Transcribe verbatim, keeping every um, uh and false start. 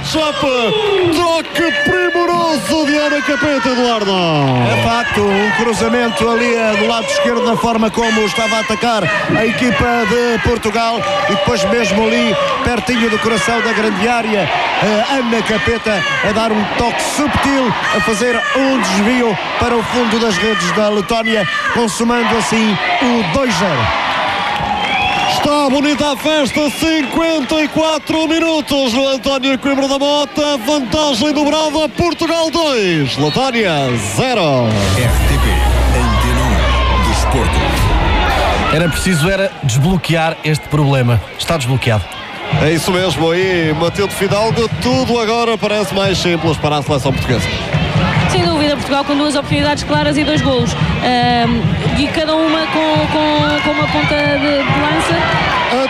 Chape. Toque primoroso de Ana Capeta, Eduardo. É facto, um cruzamento ali do lado esquerdo, na forma como estava a atacar a equipa de Portugal, e depois mesmo ali, pertinho do coração da grande área, Ana Capeta a dar um toque subtil, a fazer um desvio para o fundo das redes da Letónia, consumando assim o dois zero. Está bonita a festa, cinquenta e quatro minutos no António Coimbra da Mota, vantagem dobrada, Portugal dois, Letónia zero. R T P, Antena um, Desporto. Era preciso era desbloquear este problema. Está desbloqueado. É isso mesmo, e Matilde Fidalgo, tudo agora parece mais simples para a seleção portuguesa. Sem dúvida, Portugal com duas oportunidades claras e dois golos, um, e cada uma com, com, com uma ponta de, de lança.